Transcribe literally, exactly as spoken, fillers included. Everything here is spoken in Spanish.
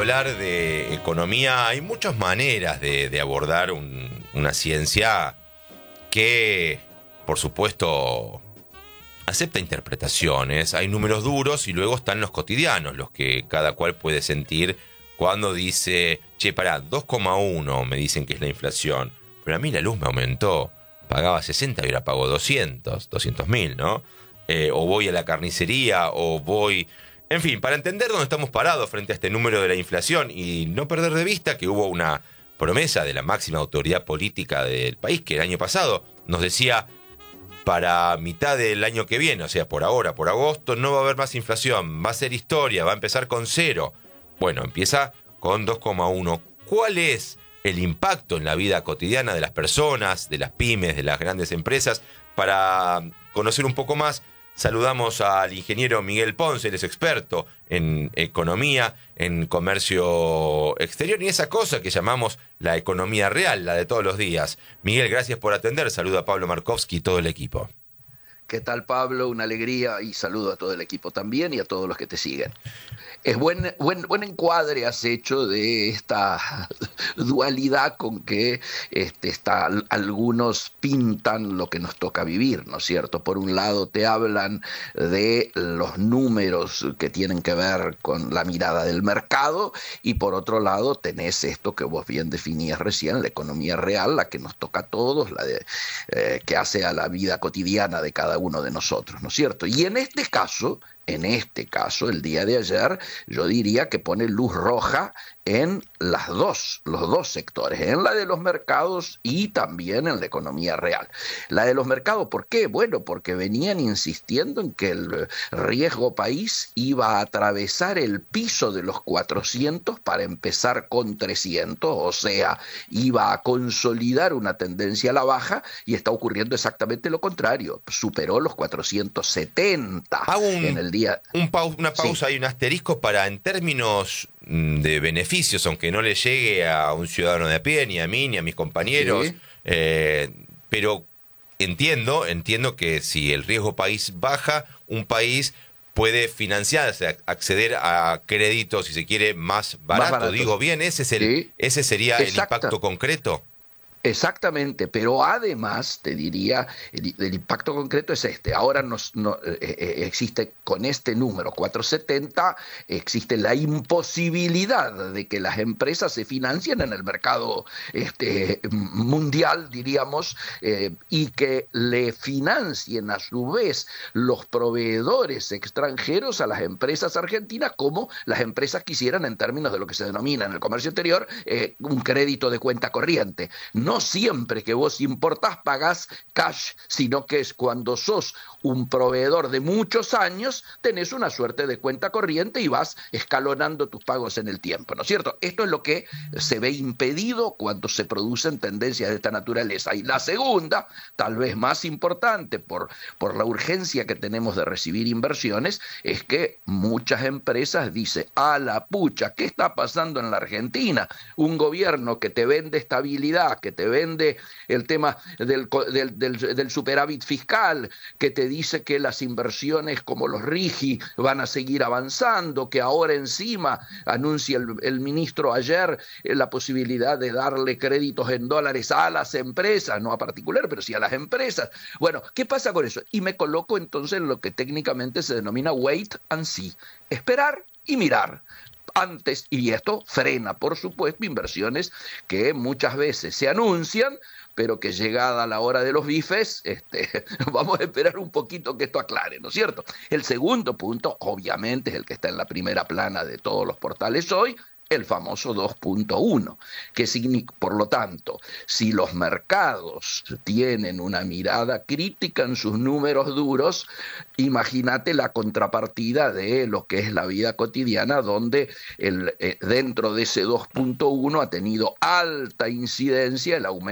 hablar de economía, hay muchas maneras de, de abordar un, una ciencia que, por supuesto, acepta interpretaciones. Hay números duros y luego están los cotidianos, los que cada cual puede sentir cuando dice, che, pará, dos coma uno me dicen que es la inflación, pero a mí la luz me aumentó, pagaba sesenta y ahora pago doscientos, doscientos mil, ¿no? Eh, o voy a la carnicería, o voy... En fin, para entender dónde estamos parados frente a este número de la inflación y no perder de vista que hubo una promesa de la máxima autoridad política del país que el año pasado nos decía para mitad del año que viene, o sea, por ahora, por agosto, no va a haber más inflación, va a ser historia, va a empezar con cero. Bueno, empieza con dos coma uno. ¿Cuál es el impacto en la vida cotidiana de las personas, de las pymes, de las grandes empresas? Para conocer un poco más, saludamos al ingeniero Miguel Ponce, él es experto en economía, en comercio exterior y esa cosa que llamamos la economía real, la de todos los días. Miguel, gracias por atender. Saludo a Pablo Markovsky y todo el equipo. ¿Qué tal, Pablo? Una alegría y saludo a todo el equipo también y a todos los que te siguen. Es buen, buen, buen encuadre has hecho de esta dualidad con que este, está, algunos pintan lo que nos toca vivir, ¿no es cierto? Por un lado te hablan de los números que tienen que ver con la mirada del mercado y por otro lado tenés esto que vos bien definías recién, la economía real, la que nos toca a todos, la de, eh, que hace a la vida cotidiana de cada uno de nosotros, ¿no es cierto? Y en este caso, en este caso, el día de ayer, yo diría que pone luz roja en las dos, los dos sectores, en la de los mercados y también en la economía real. La de los mercados, ¿por qué? Bueno, porque venían insistiendo en que el riesgo país iba a atravesar el piso de los cuatrocientos para empezar con trescientos, o sea, iba a consolidar una tendencia a la baja y está ocurriendo exactamente lo contrario, superó los cuatrocientos setenta un, en el día. Un pau, una pausa sí. y un asterisco para, en términos de beneficios, aunque no le llegue a un ciudadano de a pie, ni a mí, ni a mis compañeros, sí. eh, pero entiendo, entiendo que si el riesgo país baja, un país puede financiarse, acceder a créditos, si se quiere, más barato. Más barato. Digo bien, ese es el, sí. ese sería Exacto. el impacto concreto. Exactamente, pero además te diría, el, el impacto concreto es este. Ahora nos, no, eh, existe con este número cuatrocientos setenta, existe la imposibilidad de que las empresas se financien en el mercado este, mundial, diríamos, eh, y que le financien a su vez los proveedores extranjeros a las empresas argentinas como las empresas quisieran en términos de lo que se denomina en el comercio exterior eh, un crédito de cuenta corriente. No siempre que vos importás pagás cash, sino que es cuando sos un proveedor de muchos años, tenés una suerte de cuenta corriente y vas escalonando tus pagos en el tiempo, ¿no es cierto? Esto es lo que se ve impedido cuando se producen tendencias de esta naturaleza. Y la segunda, tal vez más importante por, por la urgencia que tenemos de recibir inversiones, es que muchas empresas dicen, a la pucha, ¿qué está pasando en la Argentina? Un gobierno que te vende estabilidad, que te vende el tema del, del, del, del superávit fiscal, que te dice que las inversiones como los RIGI van a seguir avanzando, que ahora encima anuncia el, el ministro ayer eh, la posibilidad de darle créditos en dólares a las empresas, no a particulares, pero sí a las empresas. Bueno, ¿qué pasa con eso? Y me coloco entonces en lo que técnicamente se denomina wait and see, esperar y mirar. Antes, y esto frena, por supuesto, inversiones que muchas veces se anuncian, pero que llegada la hora de los bifes, este, vamos a esperar un poquito que esto aclare, ¿no es cierto? El segundo punto, obviamente, es el que está en la primera plana de todos los portales hoy, el famoso dos punto uno, que significa, por lo tanto, si los mercados tienen una mirada crítica en sus números duros, imagínate la contrapartida de lo que es la vida cotidiana, donde el, eh, dentro de ese dos punto uno ha tenido alta incidencia el aumento